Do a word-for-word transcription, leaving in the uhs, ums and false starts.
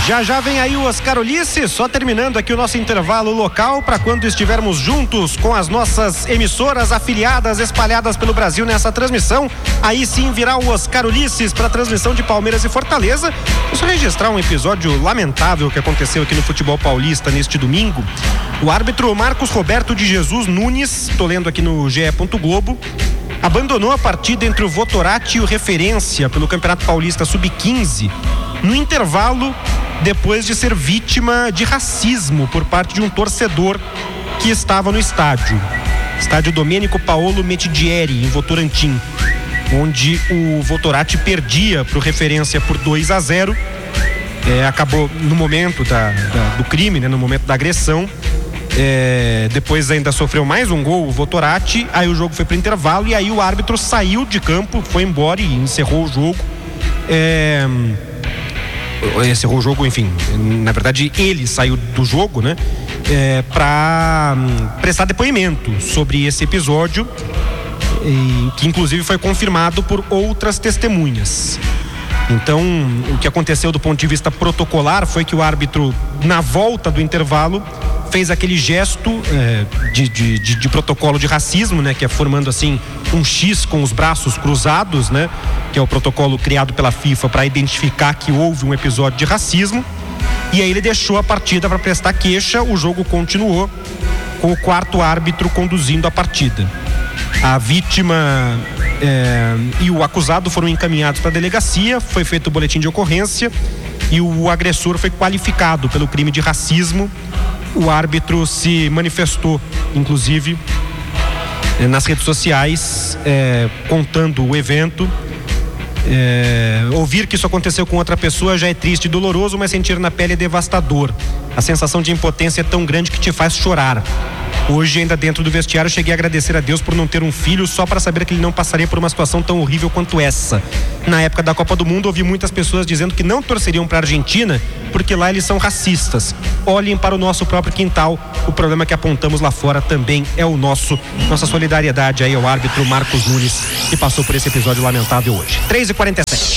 Já já vem aí o Oscar Ulisses, só terminando aqui o nosso intervalo local para quando estivermos juntos com as nossas emissoras afiliadas espalhadas pelo Brasil nessa transmissão. Aí sim virá o Oscar Ulisses para a transmissão de Palmeiras e Fortaleza. Vou só registrar um episódio lamentável que aconteceu aqui no futebol paulista neste domingo. O árbitro Marcos Roberto de Jesus Nunes, tô lendo aqui no G E. Globo, abandonou a partida entre o Votorati e o Referência pelo Campeonato Paulista sub quinze no intervalo, depois de ser vítima de racismo por parte de um torcedor que estava no estádio. Estádio Domênico Paolo Metidieri, em Votorantim, onde o Votorati perdia para o Referência por dois a zero. É, acabou no momento da, da, do crime, né, no momento da agressão. É, depois ainda sofreu mais um gol o Votorati, aí o jogo foi para intervalo e aí o árbitro saiu de campo, foi embora e encerrou o jogo. É, encerrou o jogo, enfim, na verdade ele saiu do jogo, né, é, para prestar depoimento sobre esse episódio, e, que inclusive foi confirmado por outras testemunhas. Então, o que aconteceu do ponto de vista protocolar foi que o árbitro, na volta do intervalo, fez aquele gesto é, de, de, de, de protocolo de racismo, né, que é formando assim um X com os braços cruzados, né, que é o protocolo criado pela FIFA para identificar que houve um episódio de racismo. E aí ele deixou a partida para prestar queixa. O jogo continuou com o quarto árbitro conduzindo a partida. A vítima é, e o acusado foram encaminhados para a delegacia, foi feito o boletim de ocorrência e o agressor foi qualificado pelo crime de racismo. O árbitro se manifestou, inclusive, nas redes sociais, é, contando o evento. É, ouvir que isso aconteceu com outra pessoa já é triste e doloroso, mas sentir na pele é devastador. A sensação de impotência é tão grande que te faz chorar. Hoje, ainda dentro do vestiário, cheguei a agradecer a Deus por não ter um filho, só para saber que ele não passaria por uma situação tão horrível quanto essa. Na época da Copa do Mundo, ouvi muitas pessoas dizendo que não torceriam para a Argentina porque lá eles são racistas. Olhem para o nosso próprio quintal. O problema que apontamos lá fora também é o nosso. Nossa solidariedade aí ao árbitro Marcos Nunes, que passou por esse episódio lamentável hoje. três e quarenta e sete.